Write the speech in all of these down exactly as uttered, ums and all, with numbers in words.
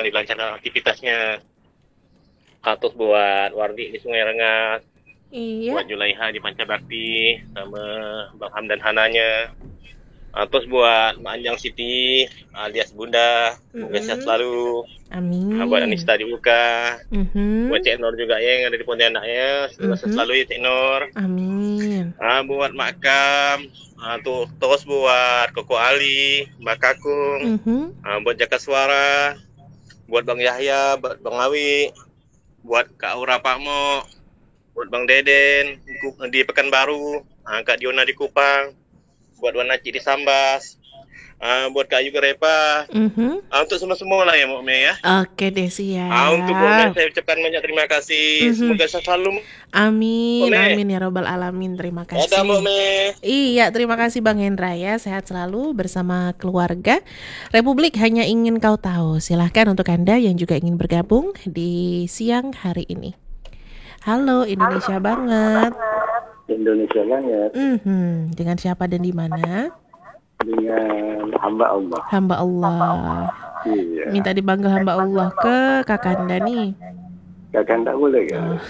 dilancarkan aktivitasnya. Terus buat Wardi di Sungai Rengas, Iya. buat Julaiha di Pancabakti, sama Bang Hamdan Hananya. Uh, terus buat Mak Anjang Siti alias Bunda, semoga sehat selalu. Amin. Uh, buat Anista di U K, Mhm. buat Cik Nur juga ya yang ada di Pontianak ya, semoga sehat Mhm. selalu ya Cik Nur. Amin. Uh, buat Mak Kam, uh, tuh terus buat Koko Ali, Mbak Kakung, Mhm. uh, buat Jaka Suara, buat Bang Yahya, buat Bang Awi, buat Kak Aura Pakmo, buat Bang Deden di, Ku- di Pekanbaru, uh, Kak Diona di Kupang, buat Wanaci di Sambas, uh, buat Kak Yuga Repa, Mhm. uh, untuk semua-semua lah ya Mbak Mei ya. Oke deh, siap. Uh, untuk Mbak Mei saya ucapkan banyak terima kasih. Mhm. Semoga sehat selalu. Amin, Mbak Mei. amin ya robbal alamin. Terima Dadah kasih. Mbak Mei. Iya, terima kasih Bang Hendra ya. Sehat selalu bersama keluarga. Republik hanya ingin kau tahu. Silahkan untuk Anda yang juga ingin bergabung di siang hari ini. Halo Indonesia banget. Indonesia banget. Mhm. Dengan siapa dan di mana? Dengan hamba Allah. Hamba Allah. Iya. Minta dipanggil hamba Allah ke Kakanda nih. Kakanda boleh kan? Oh.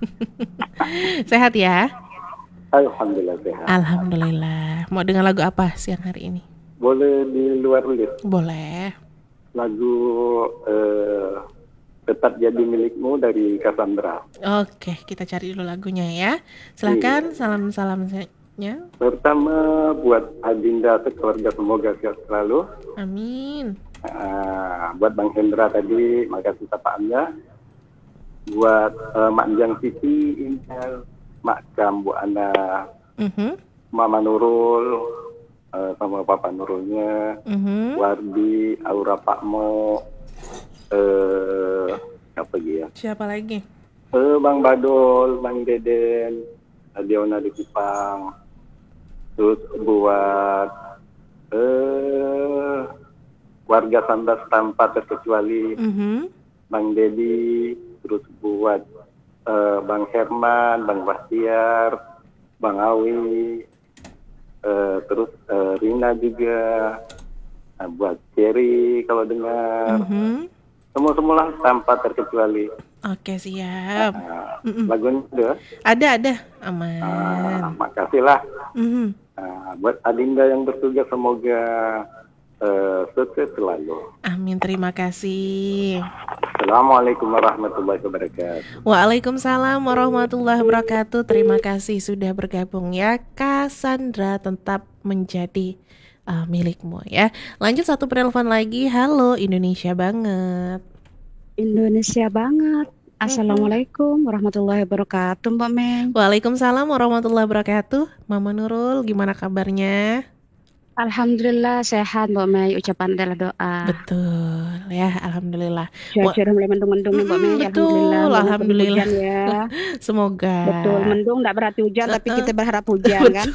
Sehat ya? Alhamdulillah sehat. Alhamdulillah. Mau dengar lagu apa siang hari ini? Boleh di luar list. Boleh. Lagu eh, Tetap Jadi Milikmu dari Cassandra. Oke, kita cari dulu lagunya ya. Silakan salam-salamnya. Pertama buat Adinda sekeluarga semoga sehat selalu. Amin. Uh, buat Bang Hendra tadi, makasih sapaannya. Buat uh, Mak Anjang Siti, Intel, Mak Kam, Bu Ana, Mhm. Mama Nurul, uh, sama Papa Nurulnya, Mhm. Wardi, Aura Pakmo, uh, apa lagi ya? Siapa lagi? Uh, Bang Badol, Bang Deden, Diona di Kupang, terus buat uh, warga Sambas tanpa terkecuali, Mhm. Bang Dedi, terus buat uh, Bang Herman, Bang Bahtiar, Bang Awi, uh, terus uh, Rina juga, nah, buat Cherry kalau dengar, Mhm. semua-semua tanpa terkecuali. Oke, siap. Nah, Mm-mm. lagunya udah. Ada, ada. Aman. Nah, makasih lah. Mhm. Nah, buat Adinda yang bertugas semoga uh, sukses selalu. Amin, terima kasih. Assalamualaikum warahmatullahi wabarakatuh. Waalaikumsalam warahmatullahi wabarakatuh. Terima kasih sudah bergabung ya. Cassandra tetap menjadi uh, milikmu ya. Lanjut satu penelpon lagi. Halo Indonesia banget. Indonesia banget. Assalamualaikum warahmatullahi wabarakatuh, Mbak Meng. Waalaikumsalam warahmatullahi wabarakatuh. Mama Nurul, gimana kabarnya? Alhamdulillah sehat, Mbak Mei. Ucapan adalah doa. Betul ya, alhamdulillah. Cuaca udah mulai mendung-mendung nih, Mbak Mei. Betul, Alhamdulillah. alhamdulillah. Hujan ya. Semoga. Betul, mendung nggak berarti hujan, tapi kita berharap hujan kan.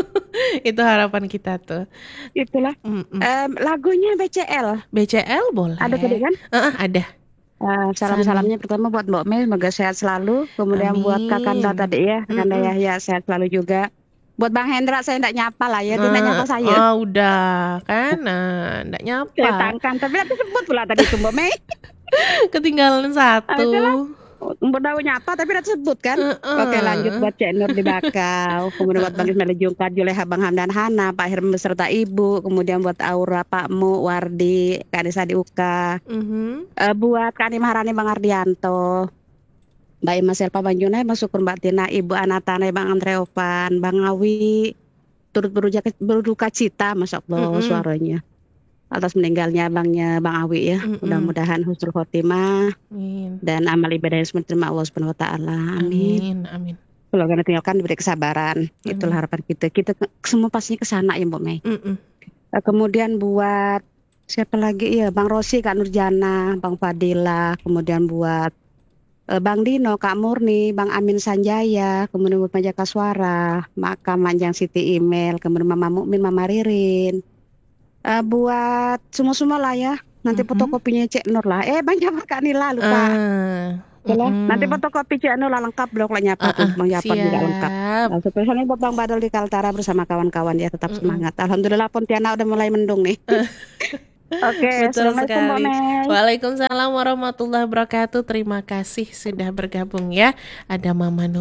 Itu harapan kita tuh. Itulah. Mm-mm. Um, lagunya B C L. B C L boleh. Ada tadi kan? Uh, ada. Uh, salam-salamnya pertama buat Mbak Mei, semoga sehat selalu. Kemudian Amin. buat Kakanda tadi ya, Kakanda Mm-mm. Yahya sehat selalu juga. Buat Bang Hendra saya enggak nyapa lah ya, itu enggak nyapa saya. Oh, udah kan, nah, enggak nyapa. Saya tangkan, tapi nanti sebut pula tadi itu Mbak Mei. Ketinggalan satu. Mbak Dawo nyapa tapi nanti sebut kan. Uh-uh. Oke, lanjut buat Cek Nur di Bakau. Kemudian buat Bang Ismail Jungkat, Juleha, Bang Hamdan Hana, Pak Herman beserta Ibu. Kemudian buat Aura, Pak Mu, Wardi, Kak Nisa di U K. Uh-huh. Uh, buat Kak Ani Maharani, Bang Ardianto, Mbak Ima Selpa, Bang Junai, Bang Syukur, Mbak Tina, Ibu Anatana, Bang Andre Opan, Bang Awi, turut beruja, berduka cita, Masya Allah, Mm-mm. suaranya atas meninggalnya abangnya Bang Awi ya. Mm-mm. Mudah-mudahan husnul khotimah Amin. dan amal ibadah yang semua terima Allah Subhanahu wa taala. Amin. Amin. Amin. Kalau kena tinggalkan diberi kesabaran. Amin. Itulah harapan kita. Kita ke- semua pastinya ke sana ya Mbak Mei. Mm-mm. Uh, Kemudian buat siapa lagi ya, Bang Rosi, Kak Nurjana, Bang Fadila, kemudian buat uh, Bang Dino, Kak Murni, Bang Amin Sanjaya, kemudian buat Majaka Suara, Maka Manjang Siti Email, kemudian Mama Mukmin, Mama Ririn. Uh, buat semua-semua lah ya. Nanti Mhm. fotokopinya Cek Nur lah. Eh Bang Jafar Kak Nila lupa. Ah, Yalah, mm-mm. nanti fotokopi Cek Nur lah lengkap blok lah nyapa tuh. Ah, ah, Bang Jafar juga lengkap. siap. Nah, spesialnya buat Bang Badal di Kaltara bersama kawan-kawan ya, tetap Mm-mm. semangat. Alhamdulillah Pontianak udah mulai mendung nih. Oke, Betul Assalamualaikum Mbak sekali. Mei. Waalaikumsalam warahmatullahi wabarakatuh. Terima kasih sudah bergabung ya. Ada Mama